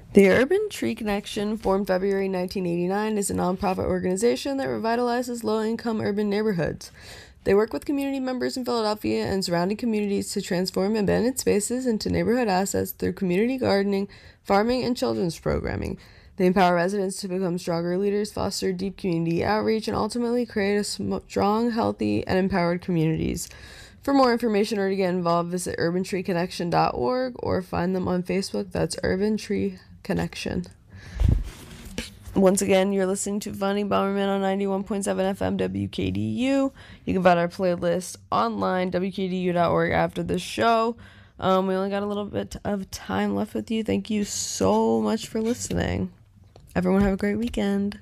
The Urban Tree Connection, formed February 1989, is a nonprofit organization that revitalizes low-income urban neighborhoods. They work with community members in Philadelphia and surrounding communities to transform abandoned spaces into neighborhood assets through community gardening, farming, and children's programming. They empower residents to become stronger leaders, foster deep community outreach, and ultimately create a strong, healthy, and empowered communities. For more information or to get involved, visit urbantreeconnection.org or find them on Facebook. That's Urban Tree Connection. Once again, you're listening to Funny Bomberman on 91.7 FM WKDU. You can find our playlist online, wkdu.org, after the show. We only got a little bit of time left with you. Thank you so much for listening. Everyone have a great weekend.